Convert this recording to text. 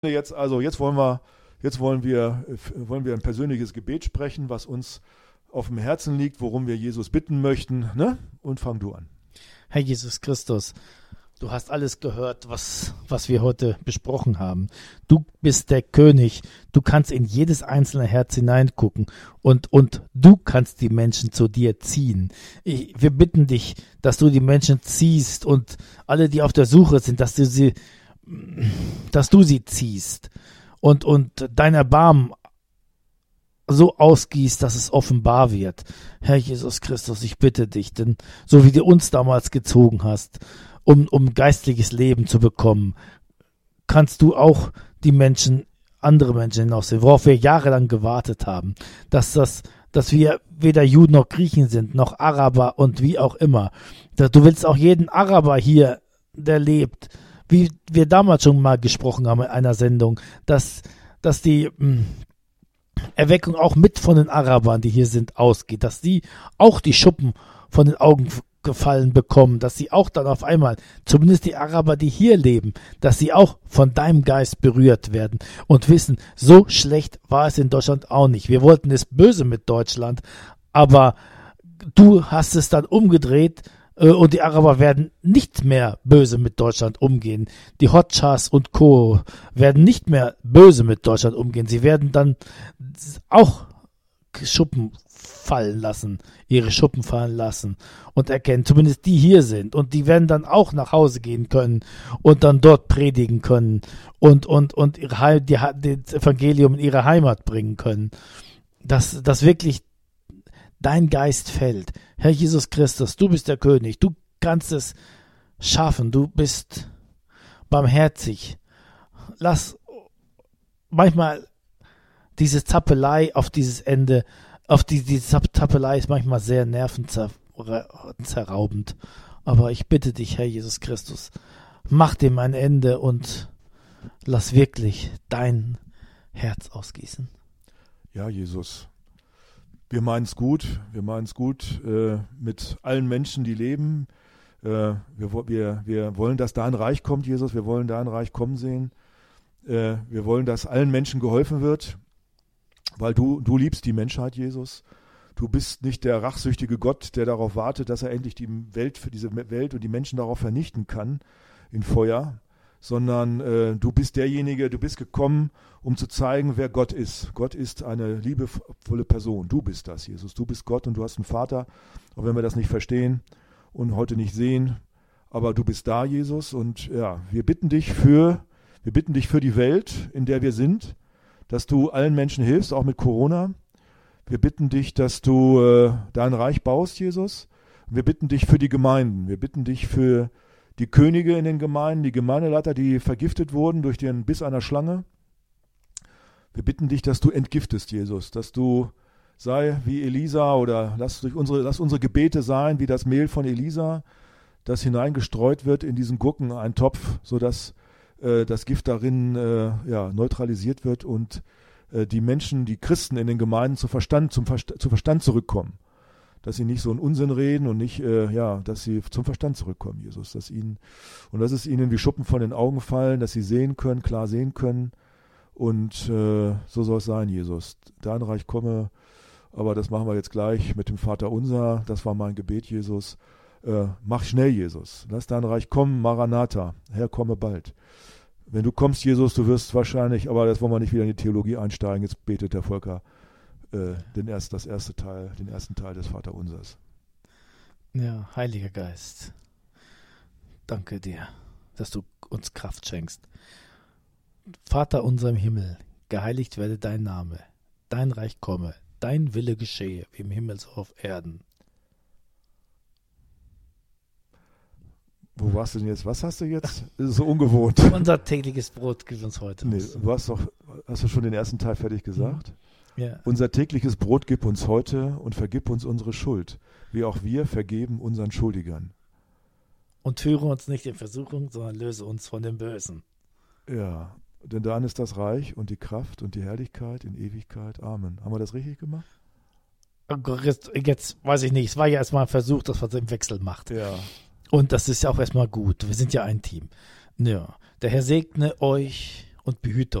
Wollen wir ein persönliches Gebet sprechen, was uns auf dem Herzen liegt, worum wir Jesus bitten möchten, ne? Und fang du an. Herr Jesus Christus, du hast alles gehört, was wir heute besprochen haben. Du bist der König. Du kannst in jedes einzelne Herz hineingucken und du kannst die Menschen zu dir ziehen. Wir bitten dich, dass du die Menschen ziehst und alle, die auf der Suche sind, dass du sie ziehst und dein Erbarmen so ausgießt, dass es offenbar wird. Herr Jesus Christus, ich bitte dich, denn so wie du uns damals gezogen hast, um geistliches Leben zu bekommen, kannst du auch die Menschen, andere Menschen hinaussehen, worauf wir jahrelang gewartet haben, dass wir weder Juden noch Griechen sind, noch Araber und wie auch immer. Du willst auch jeden Araber hier, der lebt, wie wir damals schon mal gesprochen haben in einer Sendung, dass die Erweckung auch mit von den Arabern, die hier sind, ausgeht, dass die auch die Schuppen von den Augen gefallen bekommen, dass sie auch dann auf einmal, zumindest die Araber, die hier leben, dass sie auch von deinem Geist berührt werden und wissen, so schlecht war es in Deutschland auch nicht. Wir wollten es böse mit Deutschland, aber du hast es dann umgedreht und die Araber werden nicht mehr böse mit Deutschland umgehen. Die Hotchas und Co. werden nicht mehr böse mit Deutschland umgehen. Sie werden dann auch ihre Schuppen fallen lassen und erkennen, zumindest die hier sind. Und die werden dann auch nach Hause gehen können und dann dort predigen können und das Evangelium in ihre Heimat bringen können. Dass wirklich dein Geist fällt. Herr Jesus Christus, du bist der König, du kannst es schaffen, du bist barmherzig. Lass manchmal diese Zappelei auf dieses Ende, diese Zappelei ist manchmal sehr nervenzerraubend. Aber ich bitte dich, Herr Jesus Christus, mach dem ein Ende und lass wirklich dein Herz ausgießen. Ja, Jesus. Wir meinen es gut mit allen Menschen, die leben. Wir wollen, dass dein Reich kommt, Jesus. Wir wollen dein Reich kommen sehen. Wir wollen, dass allen Menschen geholfen wird, weil du liebst die Menschheit, Jesus. Du bist nicht der rachsüchtige Gott, der darauf wartet, dass er endlich diese Welt und die Menschen darauf vernichten kann in Feuer, sondern du bist derjenige, du bist gekommen, um zu zeigen, wer Gott ist. Gott ist eine liebevolle Person. Du bist das, Jesus. Du bist Gott und du hast einen Vater, auch wenn wir das nicht verstehen und heute nicht sehen. Aber du bist da, Jesus. Und ja, wir bitten dich für die Welt, in der wir sind, dass du allen Menschen hilfst, auch mit Corona. Wir bitten dich, dass du dein Reich baust, Jesus. Wir bitten dich für die Gemeinden. Wir bitten dich für die Könige in den Gemeinden, die Gemeindeleiter, die vergiftet wurden durch den Biss einer Schlange. Wir bitten dich, dass du entgiftest, Jesus, dass du sei wie Elisa oder lass unsere Gebete sein, wie das Mehl von Elisa, das hineingestreut wird in diesen Gurkeneintopf, sodass das Gift darin neutralisiert wird und die Menschen, die Christen in den Gemeinden zu Verstand zurückkommen. Dass sie nicht so einen Unsinn reden und nicht, dass sie zum Verstand zurückkommen, Jesus. Dass es ihnen wie Schuppen von den Augen fallen, dass sie sehen können, klar sehen können. Und so soll es sein, Jesus. Dein Reich komme, aber das machen wir jetzt gleich mit dem Vater Unser. Das war mein Gebet, Jesus. Mach schnell, Jesus. Lass dein Reich kommen, Maranatha. Herr, komme bald. Wenn du kommst, Jesus, du wirst wahrscheinlich, aber das wollen wir nicht wieder in die Theologie einsteigen. Jetzt betet der Volker den ersten Teil des Vaterunsers. Ja, Heiliger Geist, danke dir, dass du uns Kraft schenkst. Vater unser im Himmel, geheiligt werde dein Name, dein Reich komme, dein Wille geschehe, wie im Himmel so auf Erden. Wo warst du denn jetzt? Was hast du jetzt? Das ist so ungewohnt. Unser tägliches Brot gibt uns heute. Nee, hast du schon den ersten Teil fertig gesagt? Ja. Unser tägliches Brot gib uns heute und vergib uns unsere Schuld, wie auch wir vergeben unseren Schuldigern. Und führe uns nicht in Versuchung, sondern löse uns von dem Bösen. Ja, denn dein ist das Reich und die Kraft und die Herrlichkeit in Ewigkeit. Amen. Haben wir das richtig gemacht? Jetzt weiß ich nicht, es war ja erstmal ein Versuch, dass man es im Wechsel macht. Ja. Und das ist ja auch erstmal gut. Wir sind ja ein Team. Ja. Der Herr segne euch und behüte